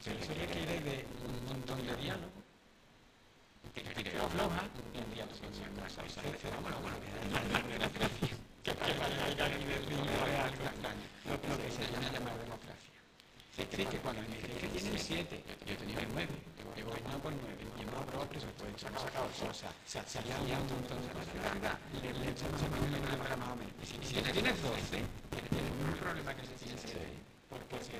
Eso requiere de un montón de diálogo, que afloja y un diálogo que valga el nivel real, lo que se llama llamar democracia. Sí, que cuando me dice que tienen 7, yo tenía 9, he gobernado por 9, y hemos aprobado presupuesto, hemos sacado cosas, se había un montón de nacionalidad, le echamos el número de más o menos. Y si tienes 12, tienes un problema que se tiene 7, porque